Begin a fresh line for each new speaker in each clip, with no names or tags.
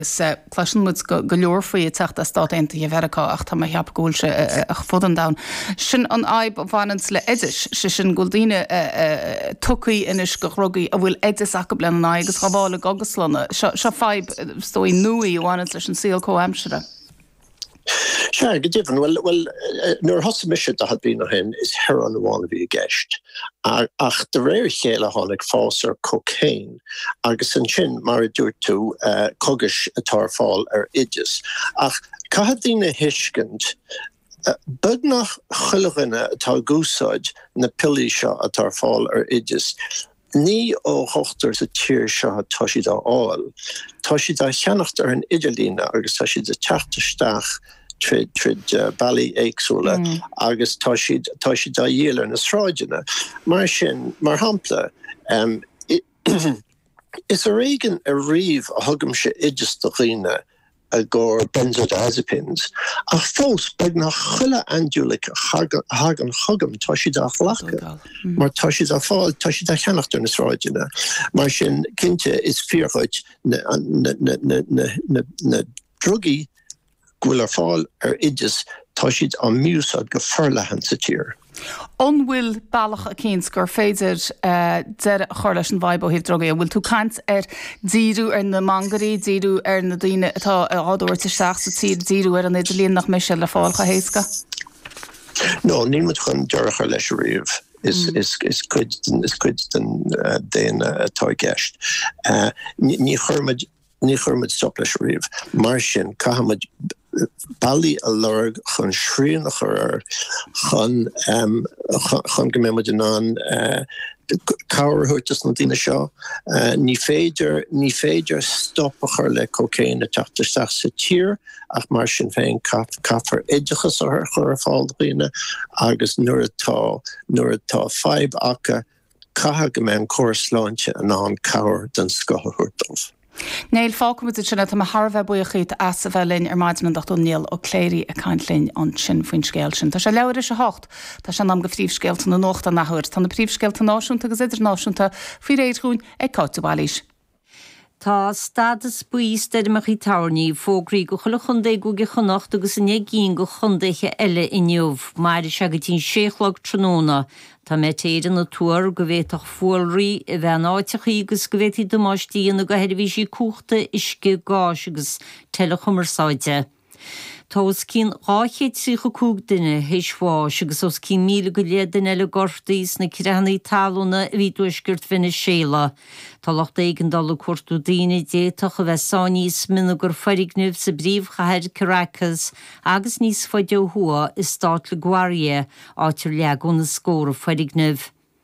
Clashan muid go leor faoi techt a stádainta a bhecha ach tá heap ggóilse a fodan da. Sin an aib bhhaans le idir sin goldíine tucaí inis go rugaí a bhfuil idir a go blen agus chaála goguslanna. Se feib stoi nuí bhhaans leis an síl comhamsere.
Sure, good different. Well, nor hospital that had been on him is heroin one of you guessed. Ach the rare chéile hánig fása cocaine agus an sin mar dúirt tú cogish atar fáil idis. Ach cahadína hiiscint bud nach chulagine atá gúsáid na pillí seo atar fáil idis. Ní ó hochttar sa tír seo tá si dá áil. Tá si dá cheannacht an idirlína agus tá si dá teachtasteach trid bailí éagsúla agus tá si dá dhéalar na sráidina. Mar sin, mar hampla, is a réigen a riomh a thugam se idir do riine a gur benzodiazepines. Ach fós beg nach chuile andiúlik hagan chugam tá si dá lacha. Mar tá si dá fáil, tá si dá cheannacht na sráidina. Mar sin cinnte is fíorchuid na drugi gwil fáil idis tá siad an músad go fearlahan sa tír.
On bhfuil bailach a céins gur féidir de chuir leis an bhaib ó híh drogaí a bhfuil tú cant díú na mangarí, díú na daine atá áúirta seach sa tír, díú an idirlíon nach meisi le fáilcha héasca?
No, ní mu chun dearcha leis riomh. Is cuid den déine atá gceist. Ní churmid stop leis riomh. Mar sin cahamid Bali a lurg chun srían a chur chun goméid an cáir thuirtas na dtíine seo. Ní féidir stop a chur le cocaine a teachtasteach sa tír ach mar sin féin caafar idechas a chur fáil dhaoine agus nuair atá feib acha catha go mbeadh córsláinte an an cáir den scotha thuirtamh.
Neil fácamid sinna tá Harbheith buíochaí as a bhelinn maidin dochtú níl ó cléirí a caiintlinn an sin faoin scéil sin. Tá sé leabhar is a hocht, tá sé am go phríomhscéalta na nócht a nachhuiir, tá na príomhscéalta náisiúnta agus idirnáisiúnta faoi réadhrún ag cátabáilís.
Tá stadas buís deirmach í táirní fógraí go chula chundé go chonacht agus in gín go chundéiche eile inniuh, mar is agatín séchlog tróna. Tá météidir na túir go bhéach fóilrí I bheith áitechaí agus go bhétí domáistííana go heidir bhí sí cúchta isce gáis agus teile chumarsáide. Tá os cín áchéad sícha cúg duine héisháis agus os cín míle go léad den eile gortaís na cirehannaí talúna a bhí dúisgurt finna séla. Tá locht éigen dal cuartú daine déach a bheith sáníos mina gur farignuh sa bríomh chahead Caracas agus níos foideó hua is stát le Guaria áitir leagún na scóra farignuh.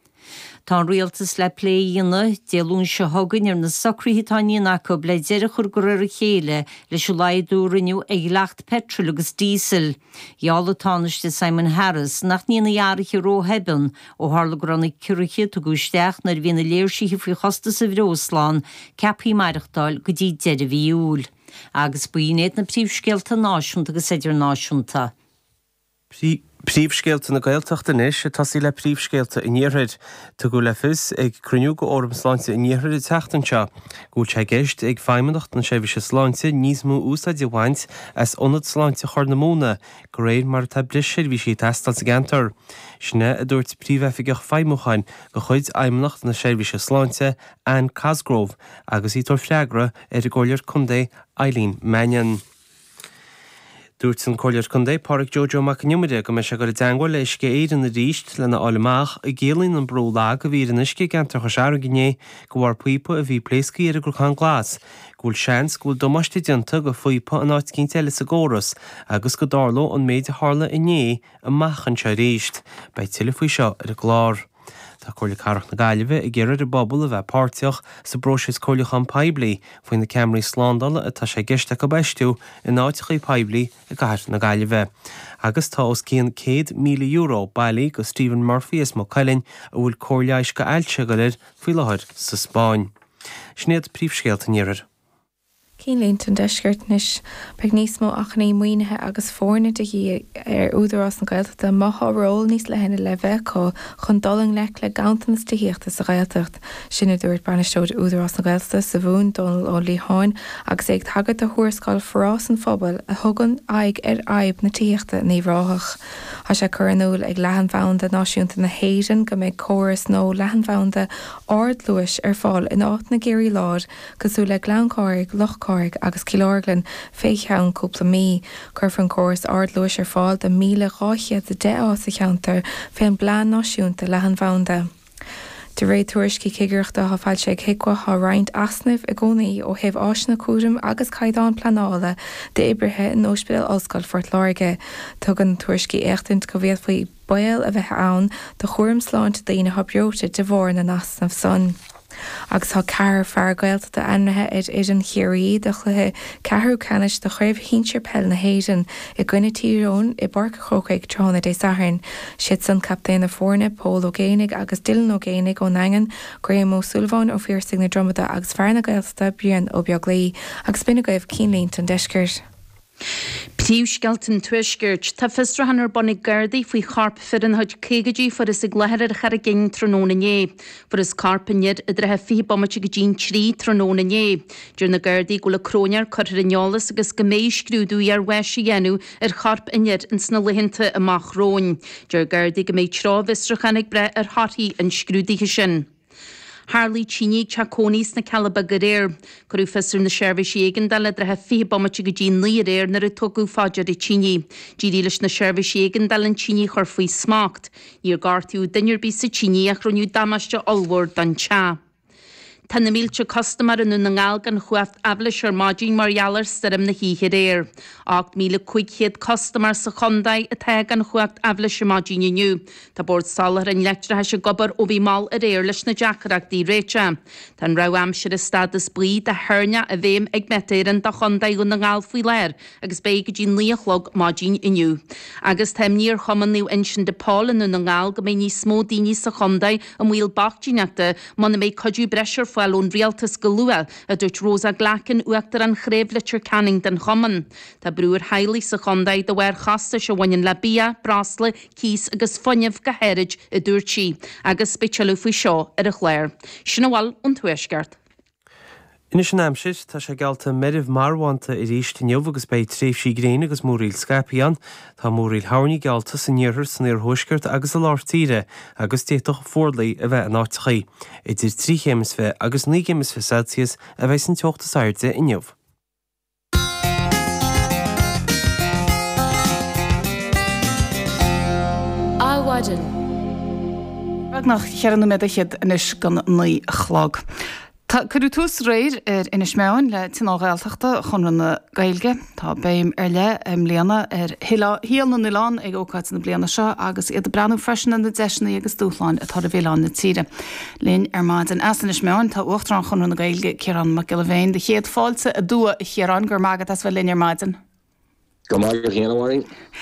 Tá rialtas le pléíonna déalún se hagann na sacríthaíon acu le deirechur gur ar a chéile leis leidúriniu ag lecht petrol agus dísel. Jála táneiste Simon Harris nach níana jarriche róheben ó hála granna curiche tú gúisteach nar bhína léirsíthe fao chosta sa Bhrósláán ceapí maireachtáil go dtí deire bhíúil. Agus buínéad na príomhscéalta náisiúnta agus idir náisiúnta.
Príomhscéalta na Gaeltachta inis tasí le príomhscéalta in níorthaid tá go le fis ag cruniú go ormsláinte in níorthaid teachtanseo gúil sé gceist ag feimimeacht na sébhí se sláinte níos mú úsáid i bhaint as ionad sláinte chuir na móna go réir mar tá brisir bhí sí testal sa gantar. Sinne a dúirt príomhheifigech feimimúchain go chuid aimimeacht na sébhí se sláinte Anne Cosgrove agus í tar freagra ar a ggóilir chundé Eileen Mannion. Dúirt san choir chundé Pádraig Jojo McNiumide go me se gur deangáil le isce éidir na ríist lena álamach a ggéalainn an brólá go bhí an isce gantar chu seaar gné go bhhar puipa a bhí pléiscaí ar a gurchan glás. Gúil seans gúil domáistí dionta go fuipa an áit cinn teile sa góras agus go dárló an méid hála inné a machchan se ríist, bei tiile faoi seo ar a glár. Tá choirla carach na Gaillimhe I ggéiread ar bobbal a bheith páirteach sa brosis choirlachan Peibli faoin na Camry Sládala atá sé gceiste go beistú in áitichaí Peibli a gaiir na Gaillimhe. Agus tá os cían €100,000 bailí go Stephen Murphy is mo cailinn a bhfuil cóirleis go ailte go leir faoi láthair sa Spáin. Snéad príomhscéalta níorar.
cíléint an deisceirtnis beag níos mó achnaí muoinethe agus fórne de hí údarrás na Gaeltachta maithróil níos le hena le bheith chun doling le gantanas de híochtas a Gaeltacht sinna dúirt banisteoid údarrás na Gaeltachta sa bhún Donal ó Líháin agus ag tagad a thuairscáil forrás an phobal a thugann aig aib na tíochta ní bhráthach. Tá sé chuanúil ag lehanmhanda náisiúnta na héireann go méid córas nó lehanmhanda ard luis fáil in áit na géirí láir cosú le gleancáirg, lochcáirg agus ciláirglann fécheann cúpla mí chuir córas ard luis fáil de 1010 ása cheantar féin blean náisiúnta lehanmhanda. De réid tuairiscí cigirachta ha fáil sé chéicwa ha roiint asnamh a gcónaí ó hebh áisna cuarim agus caiidán planála de ibrithe in Ospidéal Oscail Fort Láirge. Tugann tuairiscí échtint go bhíad faoi bail a bheith ann de chuirm sláinte daoine habreota de bhór na nasnamh son. Agus tá cear fear Gaeltachta anrathe iad an chiaí de chluthe ceathrú canis de chuibh hínseir pell na héireann I gcuine tíróin I barca chócaigh trána dé saharn. Siad san captain na fórne Paul O'Génig agus Dylan O'Génig ó Nangan, Graham O'Sullivan ó Fíorsaigh na Dromada agus fear na Gaeltachta Brian ó Beaglí agus spinne goibh cínlínt an deiscirt.
Príomhscealtain tuaiscirt tá fistrahannar bonnig gardaí faoi charp firin chuid cégadí for is gléir a char a gin tróna né, for is carpaniad a drethe fi bommate go dín trí tróna né. Dúr na gardaí go le crónear chuir inolalas agus go mééis scrúdú ar weisi dhéanú ar charp iniad in sna lihinnta amach róin. Dúr gardaí go méid trá fistrachannig bre ar hathaí an scrúdaithe sin. Harlí Chíní Chacónís na Calaba Garéir, Corú fesur na Seirbhís éigean dal drethe fi bommate go dín líréir nar a tugu fáidir I Chíní. Dídí leis na Seirbhís éigean dal an Chíní chur faoi smacht. Níor gartiú dainir bí sa Chíní a chroniú damaiste olmhór dan cha. Tá na mílte costamar in na ngáilgan chuaft ablis ar máidín marhealar stem na híhir éir. 8,500 costamar sa chondaid a teag an chuacht ablis ar máidín iniu. Tá bord salar an leitrathe se gobar ó bhí mal ar éir leis na deacharach dí réite. Tá rá amsir is stadas blí de thurne a bhéim ag metéiran do chondaid go na ngáil faoi léir agus bé go dín líochlog máidín iniu. Agus temníor chomanniu insin de Paul in na ngáil go mé ní smó daoine sa chondaid a mhuiil bachtíneachta man na mé codú breisir ón rialtas go luail a dúirt Rosa Glachan uachtar an chréibhlitir canning den choman. Tá brúr hailí sa chondaid do bhhair chasta se bhain le bia, brasla, cís agus foiineh go héirid I dúirtí, agus spéisialú faoi seo ar a chléir. Sinna bhil an tuaisceart.
Inis an amsis tá sé gealta meribh marhaanta I ríist neomh agus bé tréimhsí gréine agus móríl Scapian, tá móríl háirní gealta san níorthir san ar thuisceart agus a láirtíre agus déach fórlaí a bheith an áitichaí. Idir 3 chéimisfe agus 9 chéimisfe Celsius a bheith san teochtas airde I neomh.
Áhaidir. Nach chearan na méidechiad inis gan naí chlog. Tá chuú tús réir ar ina smeáin le tináilteachta chun na gailge, Tá béim ar le léana ar híal na Nilán ag ócáid na bliana seo agus iad breanú freisin na deisina agus dúchláin atá a bhéán na tíre. Lín ar maid an as na smeáin tá uachtarrán chun na gailge cearan mac go bhéin de chéad fáilte a dua chearán gur mágad as bfuil líar maidin.
Go mágur chéanahhaing?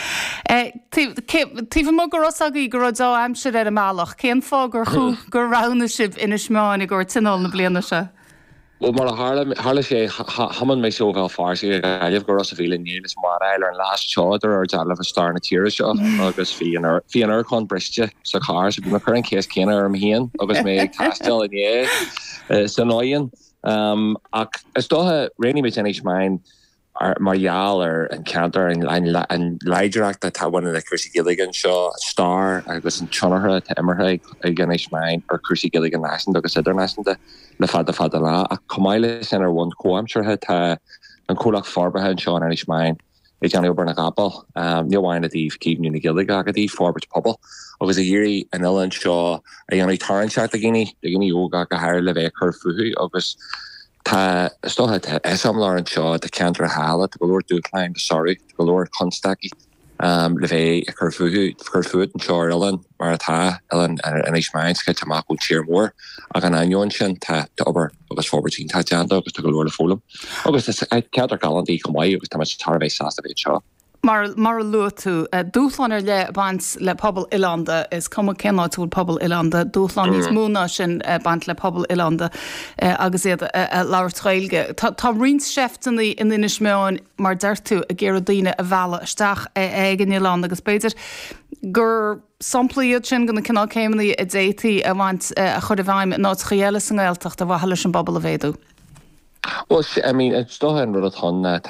Tíh mó gur osagaí gur dá aimsir ar a máach, céan fá gur chu gur rána sib ina smeáin gur tinál na bliana se.
Well mar hála sé haman mé seogáil farsaí a gaileh gur os a bhíle níos mar eile an lás teáidir ar dealah a star na tíire seo agus fi an chun briste sa cá sa bhí mar chu an céas céine ar híon agus mé castal in san áon ach is dótha rénig mé tenis main Marial an counter an leidirach that táhain le Cursí Gilligan seo star agus an tionartha tá imirtha ag gnééis main ar Cursí Gilligan nasan agus idir nasanta le fada lá a comáile sin ar bhain comamseirthe tá an cólach forbathe an seo an anis main I Johnny ober na gapel níomhhain a dtíh cíbnú na Gilligan a dtíh forbert pobl agus a dhéirí an Ilan seo a dhéanana tarnseart a gine óga go hair le bheith chur fuú agus Tá stothe esamlar an seo de cantar hála go leir dúchlein sorry go leir constaki le bheith a chufuúd an seo Ilan mar atá Ilan an ismainske tamachú tíirmór a an anion sin tá ober agus forbertín tá deanta agus go leir le fólam agus cantar galantí go mai agus tá tarbéh sásta bhéh seo.
Mar luú dúchlan le bant le pobl Ilanda is cum cenná túil pobl Ilanda, dúchlan níos múna sin bant le pobl Ilanda agus iad leir tréilge. Tá rinsseftaí in inis meáin mar deirú a ggéir daine a bhela isteach ag in Ilanda agus beidir gur samplaíod sin gona cinál céimnaí a détaí a bhaint a chud a bhaim ná chéile san gáilteach a bhhala an bobbal a bhéadú.
Well, I mean, it's still in Rutherton